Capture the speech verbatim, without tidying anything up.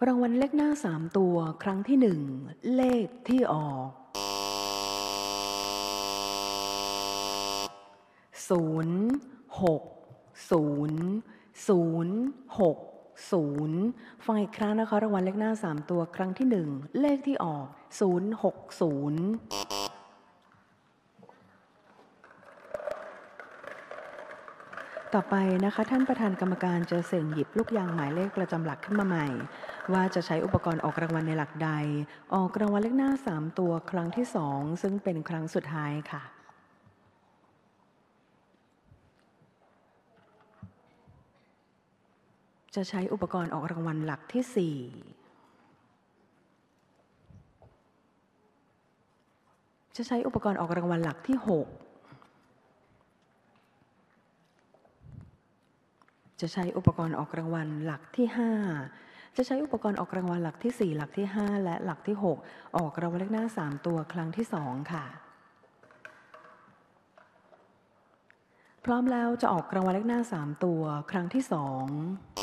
รางวัลเลขหน้าสามตัวครั้งที่หนึ่งเลขที่ออกศูนย์หกศูนย์ศูนย์หกศูนย์ฟังอีกครั้งนะคะรางวัลเลขหน้าสามตัวครั้งที่หนึ่งเลขที่ออกศูนย์หกศูนย์ต่อไปนะคะท่านประธานกรรมการจะเสี่ยงหยิบลูกยางหมายเลขประจำหลักขึ้นมาใหม่ว่าจะใช้อุปกรณ์ออกรางวัลในหลักใดออกรางวัลเลขหน้าสามตัวครั้งที่สองซึ่งเป็นครั้งสุดท้ายค่ะจะใช้อุปกรณ์ออกรางวัลหลักที่สี่จะใช้อุปกรณ์ออกรางวัลหลักที่หกจะใช้อุปกรณ์ออกรางวัลหลักที่ห้าจะใช้อุปกรณ์ออกรางวัลหลักที่สี่หลักที่ห้าและหลักที่หกออกรางวัลเลขหน้าสามตัวครั้งที่สองค่ะพร้อมแล้วจะออกรางวัลเลขหน้าสามตัวครั้งที่สอง